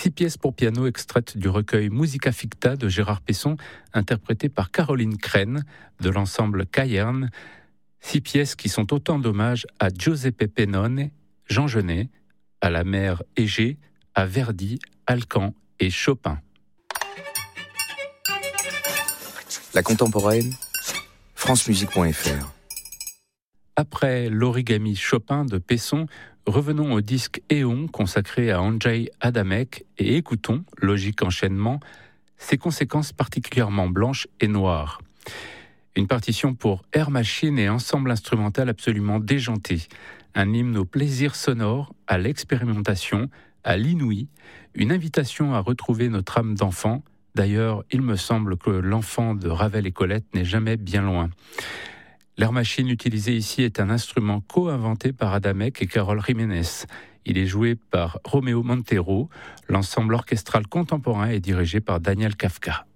6 pièces pour piano extraites du recueil Musica Ficta de Gérard Pesson, interprétées par Caroline Crène de l'ensemble Cayerne. 6 pièces qui sont autant d'hommages à Giuseppe Pennone, Jean Genet, à la mère Égée, à Verdi, Alcan et Chopin. La contemporaine, francemusique.fr. Après l'origami Chopin de Pesson, revenons au disque Éon consacré à Andrzej Adamek et écoutons, logique enchaînement, ses conséquences particulièrement blanches et noires. Une partition pour air machine et ensemble instrumental absolument déjanté. Un hymne au plaisir sonore, à l'expérimentation, à l'inouï. Une invitation à retrouver notre âme d'enfant. D'ailleurs, il me semble que l'enfant de Ravel et Colette n'est jamais bien loin. L'air machine utilisé ici est un instrument co-inventé par Adamek et Carol Jiménez. Il est joué par Romeo Montero. L'ensemble orchestral contemporain est dirigé par Daniel Kafka.